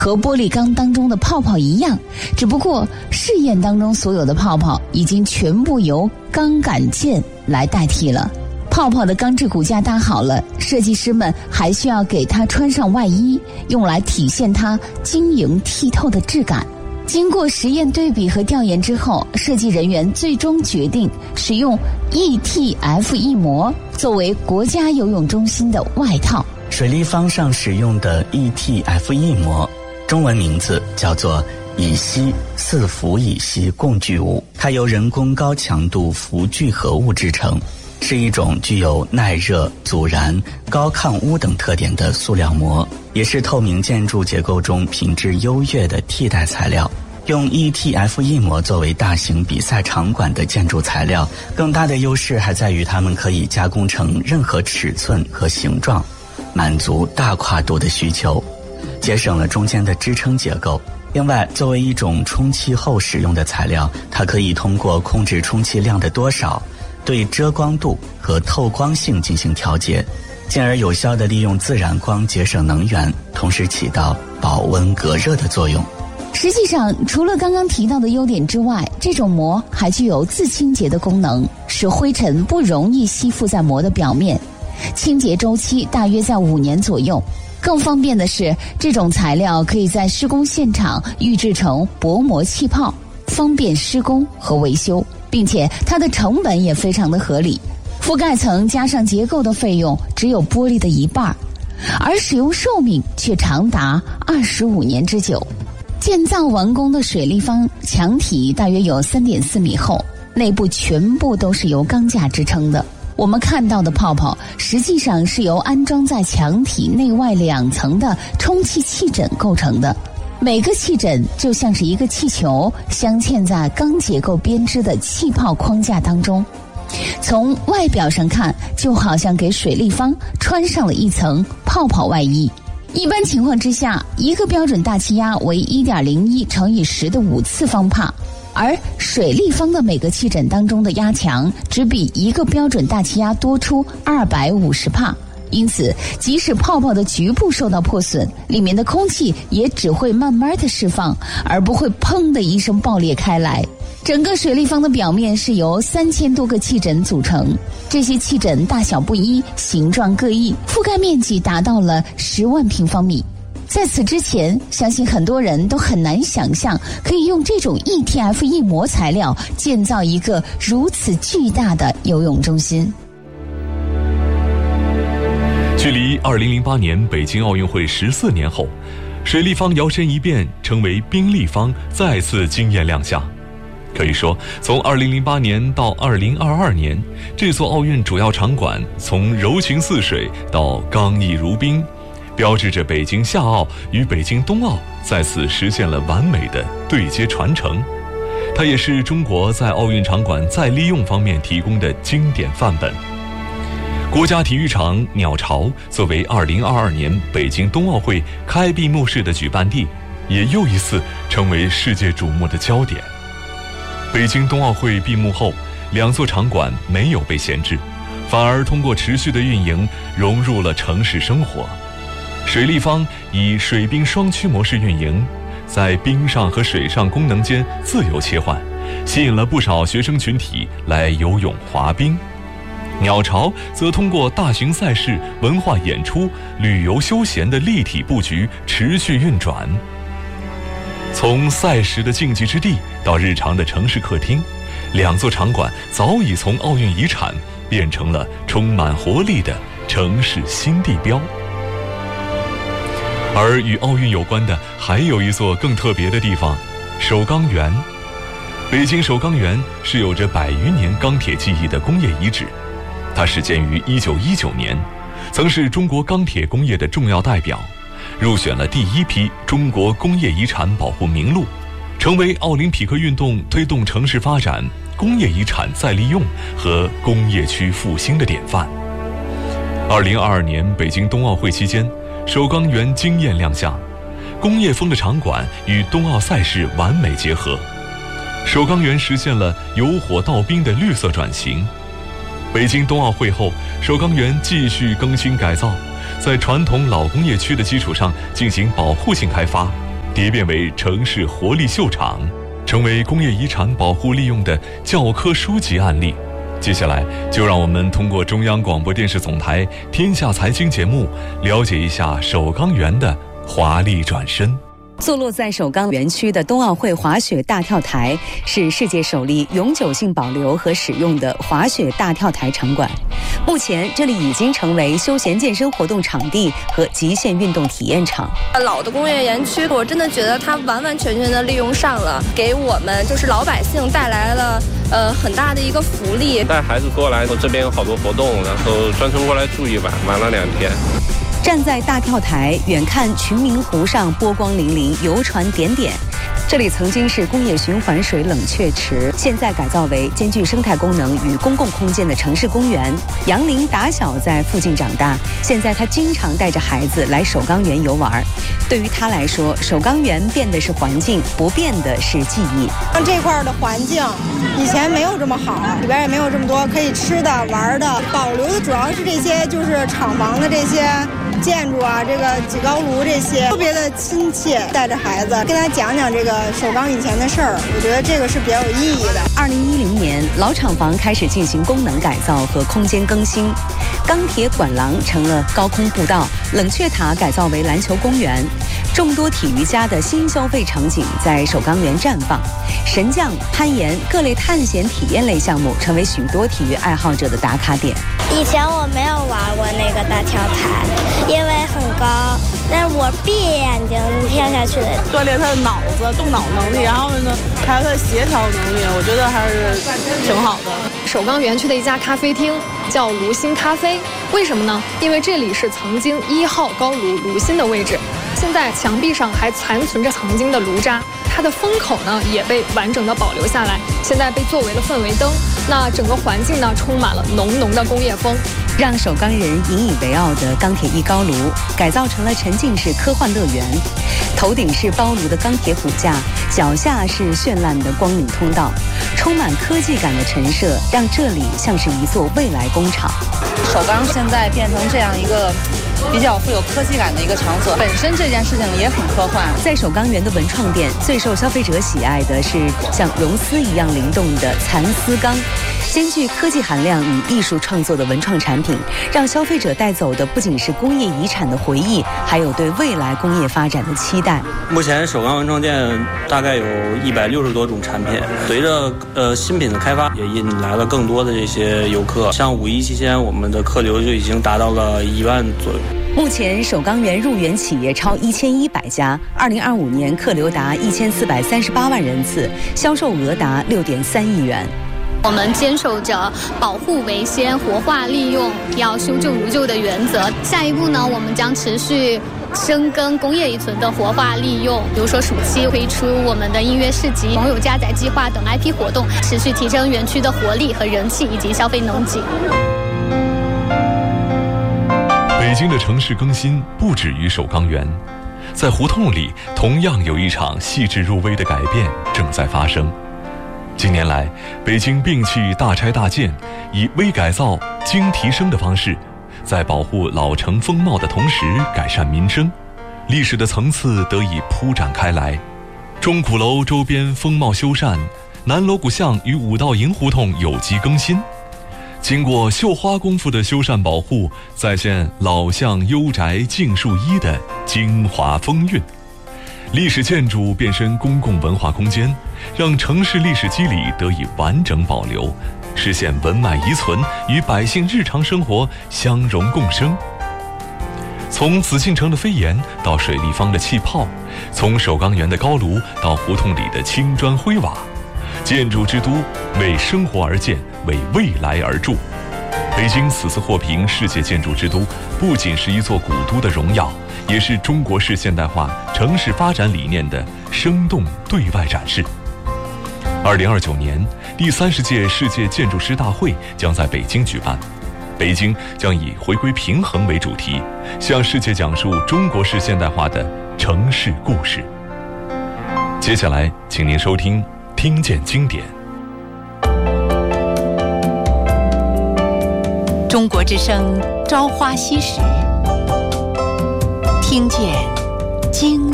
和玻璃缸当中的泡泡一样，只不过试验当中所有的泡泡已经全部由钢杆件来代替了。泡泡的钢制骨架搭好了，设计师们还需要给它穿上外衣，用来体现它晶莹剔透的质感。经过实验对比和调研之后，设计人员最终决定使用 ETF 翼膜作为国家游泳中心的外套。 水立方上使用的 ETF 翼膜，中文名字叫做乙烯四氟乙烯共聚物，它由人工高强度氟聚合物制成，是一种具有耐热、阻燃、高抗污等特点的塑料膜，也是透明建筑结构中品质优越的替代材料。用 ETF 翼膜作为大型比赛场馆的建筑材料，更大的优势还在于它们可以加工成任何尺寸和形状，满足大跨度的需求，节省了中间的支撑结构。另外，作为一种充气后使用的材料，它可以通过控制充气量的多少，对遮光度和透光性进行调节，进而有效地利用自然光节省能源，同时起到保温隔热的作用。 实际上，除了刚刚提到的优点之外，这种膜还具有自清洁的功能，使灰尘不容易吸附在膜的表面，清洁周期大约在5年左右。更方便的是，这种材料可以在施工现场预制成薄膜气泡，方便施工和维修，并且它的成本也非常的合理，覆盖层加上结构的费用只有玻璃的1半，而使用寿命却长达25年之久。建造完工的水立方墙体大约有3.4米厚，内部全部都是由钢架支撑的。我们看到的泡泡实际上是由安装在墙体内外2层的充气气枕构成的，每个气枕就像是一个气球，镶嵌在钢结构编织的气泡框架当中。从外表上看，就好像给水立方穿上了一层泡泡外衣。一般情况之下，一个标准大气压为 1.01 乘以10的5次方帕，而水立方的每个气枕当中的压强只比一个标准大气压多出250帕，因此即使泡泡的局部受到破损，里面的空气也只会慢慢的释放，而不会砰的一声爆裂开来。整个水立方的表面是由3000多个气枕组成，这些气枕大小不一，形状各异，覆盖面积达到了10万平方米。在此之前，相信很多人都很难想象可以用这种 ETF 翼膜材料建造一个如此巨大的游泳中心。 距离2008年北京奥运会14年后，水立方摇身一变成为冰立方，再次惊艳亮相。可以说，从2008年到2022年，这座奥运主要场馆从柔情似水到刚毅如冰，标志着北京夏奥与北京冬奥再次实现了完美的对接传承。它也是中国在奥运场馆再利用方面提供的经典范本。国家体育场鸟巢作为2022年北京冬奥会开闭幕式的举办地，也又一次成为世界瞩目的焦点。北京冬奥会闭幕后，2座场馆没有被闲置，反而通过持续的运营融入了城市生活。水立方以水冰双驱模式运营，在冰上和水上功能间自由切换，吸引了不少学生群体来游泳滑冰。鸟巢则通过大型赛事、文化演出、旅游休闲的立体布局持续运转。从赛时的竞技之地到日常的城市客厅，2座场馆早已从奥运遗产变成了充满活力的城市新地标。而与奥运有关的还有一座更特别的地方——首钢园。北京首钢园是有着100余年钢铁技艺的工业遗址，它始建于1919年，曾是中国钢铁工业的重要代表，入选了第1批中国工业遗产保护名录，成为奥林匹克运动推动城市发展、工业遗产再利用和工业区复兴的典范。2022年北京冬奥会期间，首钢园惊艳亮相，工业风的场馆与冬奥赛事完美结合。首钢园实现了由火到冰的绿色转型。北京冬奥会后，首钢园继续更新改造，在传统老工业区的基础上进行保护性开发， 蝶变为城市活力秀场，成为工业遗产保护利用的教科书级案例。接下来就让我们通过中央广播电视总台《天下财经》节目，了解一下首钢园的华丽转身。 坐落在首钢园区的冬奥会滑雪大跳台是世界首例永久性保留和使用的滑雪大跳台场馆。目前这里已经成为休闲健身活动场地和极限运动体验场。 老的工业园区，我真的觉得它完完全全的利用上了，给我们就是老百姓带来了很大的一个福利。 带孩子过来，这边有好多活动，然后专程过来住一晚，玩了2天。 站在大跳台，远看群明湖上波光粼粼，游船点点。这里曾经是工业循环水冷却池，现在改造为兼具生态功能与公共空间的城市公园。杨林打小在附近长大，现在他经常带着孩子来首钢园游玩。对于他来说，首钢园变的是环境，不变的是记忆。 像这块的环境以前没有这么好，里边也没有这么多可以吃的玩的，保留的主要是这些就是厂房的这些建筑啊，这个几高炉这些特别的亲切。带着孩子跟他讲讲这个首钢以前的事儿，我觉得这个是比较有意义的。 2010年，老厂房开始进行功能改造和空间更新，钢铁管廊成了高空步道，冷却塔改造为篮球公园，众多体育家的新消费场景在首钢园绽放。神将、攀岩、各类探险体验类项目成为许多体育爱好者的打卡点。 以前我没有玩过那个大跳台，因为很高，但是我闭眼睛跳下去的， 锻炼他的脑子、动脑能力，然后呢，还有他的协调能力，我觉得还是挺好的。 首钢园区的一家咖啡厅叫卢鑫咖啡，为什么呢？因为这里是曾经1号高炉卢鑫的位置，现在墙壁上还残存着曾经的炉渣，它的风口呢也被完整的保留下来，现在被作为了氛围灯。那整个环境呢充满了浓浓的工业风， 让首钢人引以为傲的钢铁1高炉改造成了沉浸式科幻乐园。头顶是包炉的钢铁骨架，脚下是绚烂的光影通道，充满科技感的陈设让这里像是一座未来工厂。 首钢现在变成这样一个比较富有科技感的一个场所，本身这件事情也很科幻。 在首钢园的文创店，最受消费者喜爱的是像绒丝一样灵动的蚕丝钢，兼具科技含量与艺术创作的文创产品，让消费者带走的不仅是工业遗产的回忆，还有对未来工业发展的期待。 目前首钢文创店大概有160多种产品，随着新品的开发，也引来了更多的这些游客。像5一期间，我们的客流就已经达到了1万左右。 目前首钢园入园企业超1100家，2025年客流达1438万人次，销售额达6.3亿元。 我们坚守着保护为先、活化利用，要修旧如旧的原则。下一步呢，我们将持续深耕工业遗存的活化利用，比如说暑期推出我们的音乐市集、网友加载计划等 IP 活动，持续提升园区的活力和人气以及消费能级。 北京的城市更新不止于首钢园，在胡同里同样有一场细致入微的改变正在发生。近年来，北京摒弃大拆大建，以微改造、精提升的方式，在保护老城风貌的同时改善民生，历史的层次得以铺展开来。钟鼓楼周边风貌修缮，南锣鼓巷与五道营胡同有机更新，经过绣花功夫的修缮保护，再现老巷幽宅净树一的精华风韵。历史建筑变身公共文化空间，让城市历史肌理得以完整保留，实现文脉遗存与百姓日常生活相融共生。从紫禁城的飞檐到水立方的气泡，从首钢园的高炉到胡同里的青砖灰瓦，建筑之都为生活而建，为未来而筑。北京此次获评世界建筑之都，不仅是一座古都的荣耀，也是中国式现代化城市发展理念的生动对外展示。2029年，第30届世界建筑师大会将在北京举办，北京将以回归平衡为主题，向世界讲述中国式现代化的城市故事。接下来，请您收听《听见经典》。 中国之声《朝花夕拾》，听见经